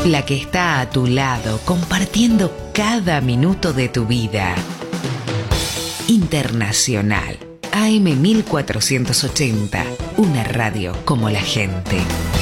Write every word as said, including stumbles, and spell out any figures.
la que está a tu lado, compartiendo cada minuto de tu vida. Internacional, A M mil cuatrocientos ochenta, una radio como la gente.